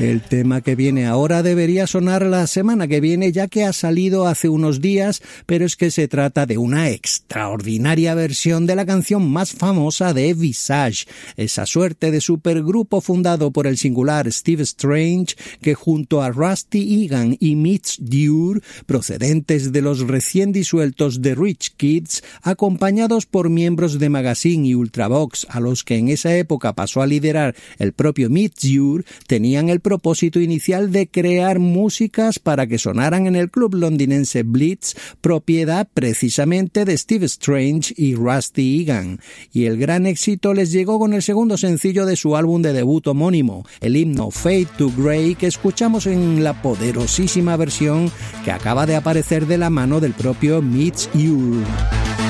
El tema que viene ahora debería sonar la semana que viene, ya que ha salido hace unos días, pero es que se trata de una extraordinaria versión de la canción más famosa de Visage, esa suerte de supergrupo fundado por el singular Steve Strange, que junto a Rusty Egan y Mitch Dure, procedentes de los recién disueltos The Rich Kids, acompañados por miembros de Magazine y Ultravox, a los que en esa época pasó a liderar el propio Mitch Dure, tenían el propósito inicial de crear músicas para que sonaran en el club londinense Blitz, propiedad precisamente de Steve Strange y Rusty Egan, y el gran éxito les llegó con el segundo sencillo de su álbum de debut homónimo, el himno Fade to Grey, que escuchamos en la poderosísima versión que acaba de aparecer de la mano del propio Mitch Ure.